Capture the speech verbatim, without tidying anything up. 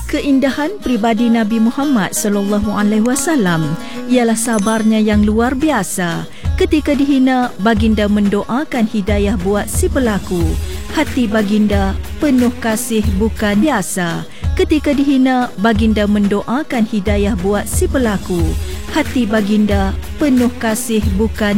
Keindahan pribadi Nabi Muhammad sallallahu alaihi wasallam ialah sabarnya yang luar biasa. Ketika dihina, baginda mendoakan hidayah buat si pelaku. Hati baginda penuh kasih bukan biasa. Ketika dihina, baginda mendoakan hidayah buat si pelaku. Hati baginda penuh kasih bukan